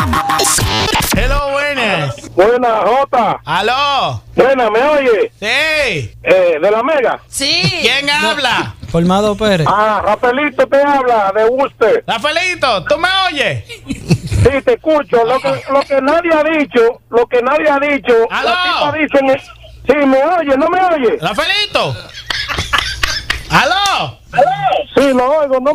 Hello, buenas. Buena, Jota. Aló. Buena, ¿me oye? Sí. De la Mega. Sí. ¿Quién habla? Formado Pérez. Rafaelito te habla, de Worcester. Rafaelito, ¿tú me oyes? Sí, te escucho. Lo que nadie ha dicho, Aló. las tipas dicen, sí, ¿me oye? ¿No me oye? Rafaelito. Aló. Sí, lo oigo, no